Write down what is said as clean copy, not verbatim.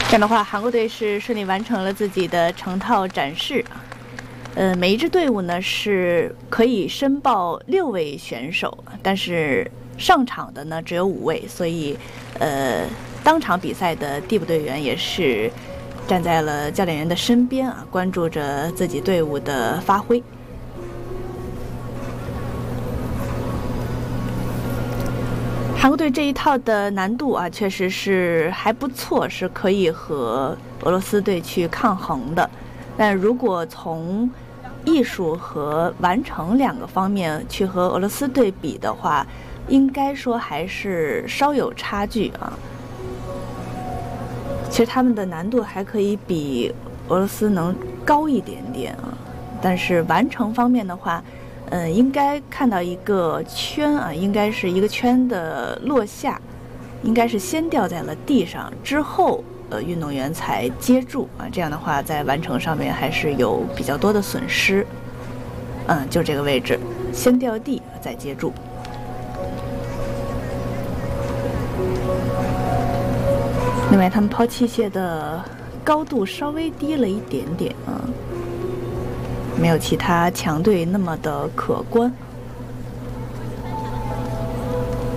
这样的话，韩国队是顺利完成了自己的成套展示。每一支队伍呢是可以申报6位选手，但是上场的呢只有5位，所以当场比赛的替补队员也是站在了教练员的身边啊，关注着自己队伍的发挥。韩国队这一套的难度啊，确实是还不错，是可以和俄罗斯队去抗衡的。但如果从艺术和完成2个方面去和俄罗斯队比的话，应该说还是稍有差距啊。其实他们的难度还可以比俄罗斯能高一点点啊，但是完成方面的话，应该看到一个圈啊，应该是一个圈的落下，应该是先掉在了地上，之后运动员才接住啊，这样的话在完成上面还是有比较多的损失。就这个位置，先掉地再接住。另外，他们抛器械的高度稍微低了一点点啊，没有其他强队那么的可观。